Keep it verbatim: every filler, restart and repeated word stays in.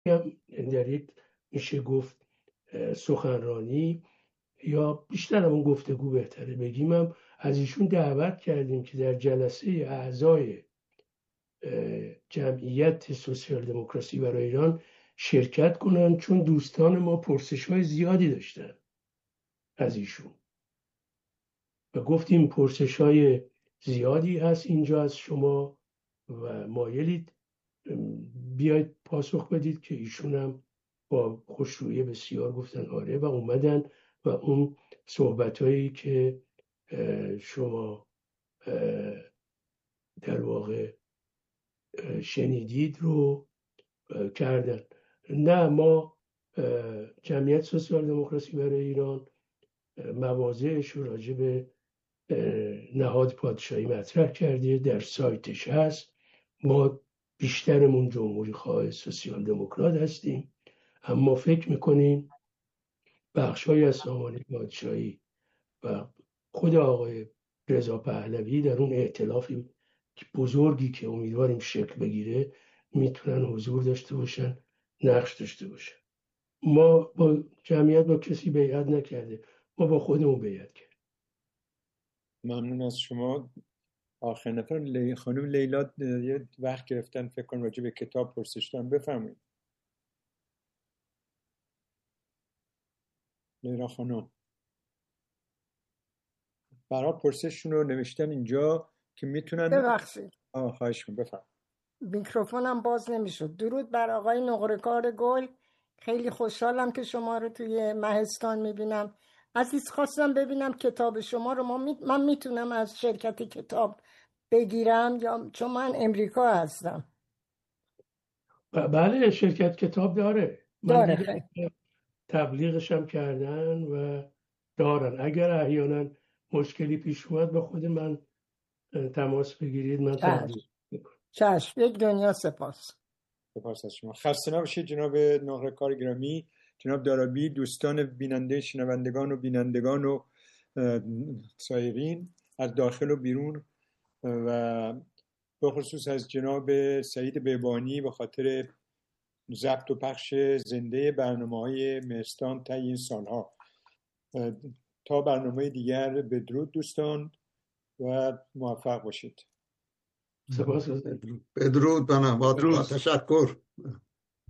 در یک میشه گفت سخنرانی یا بیشتر همون گفتگو بهتره بگیم، هم از ایشون دعوت کردیم که در جلسه اعضای جمعیت سوسیال دموکراسی برای ایران شرکت کنن، چون دوستان ما پرسش های زیادی داشتن از ایشون و گفتیم پرسش های زیادی هست اینجا از شما و مایلید بیاید پاسخ بدید، که ایشون هم با خوشرویی بسیار گفتن آره و اومدن و اون صحبت هایی که شما در واقع شنیدید رو کردن. نه، ما جمعیت سوسیال دموکراسی برای ایران مواضعش رو راجع به نهاد پادشاهی مطرح کرده، در سایتش هست. ما بیشترمون جمهوری خواه سوسیال دموکرات هستیم، اما فکر میکنیم بخش‌هایی از سامانه پادشاهی و خود آقای رضا پهلوی در اون ائتلاف بزرگی که امیدواریم شکل بگیره میتونن حضور داشته باشن، نقش داشته باشن. ما با جمعیت با کسی بیعت نکرده، ما با خودمون بیعت کردیم. ممنون از شما. آخر نفر لی... خانم لیلا یه وقت گرفتن فکر کنم راجع به کتاب پرسش دارن، بفرمایید. لیلا خانم برای پرسششون رو نوشتن اینجا که میتونن. ببخشید. آه خواهش می‌کنم، بفرمایید. میکروفونم باز نمیشد. درود بر آقای نقره‌کار گل. خیلی خوشحالم که شما رو توی مهستان میبینم. عزیز خواستم ببینم کتاب شما رو ما می... من میتونم از شرکت کتاب بگیرم یا چون من امریکا هستم؟ بله، شرکت کتاب داره. من داره دیدم خیلی. تبلیغش هم کردن و دارن. اگر احیانا مشکلی پیش اومد با خود من تماس بگیرید، من تبلیغ میکنم. چشم. یک دنیا سپاس. سپاس از شما. خسته نباشید جناب نقره‌کار گرامی، جناب دارابی، دوستان بیننده، شنوندگان و بینندگان و سایرین از داخل و بیرون، و به خصوص از جناب سعید بهبانی به خاطر ضبط و پخش زنده برنامه‌های مهستان طی این سالها. تا برنامه دیگر بدرود دوستان و موفق باشید. سپاس. بدرود. بدرود. با تشکر.